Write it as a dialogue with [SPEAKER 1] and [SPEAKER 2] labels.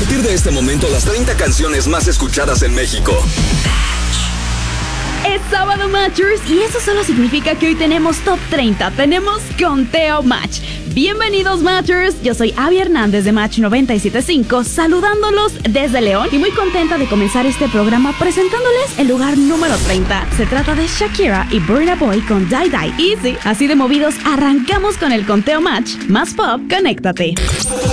[SPEAKER 1] partir de este momento, las 30 canciones más escuchadas en México.
[SPEAKER 2] Es sábado, Matchers, y eso solo significa que hoy tenemos Top 30, tenemos Conteo Match. Bienvenidos, Matchers, yo soy Abby Hernández de Match 97.5, saludándolos desde León y muy contenta de comenzar este programa presentándoles el lugar número 30. Se trata de Shakira y Burna Boy con Die Die. Y sí, así de movidos, arrancamos con el Conteo Match. Más pop, conéctate.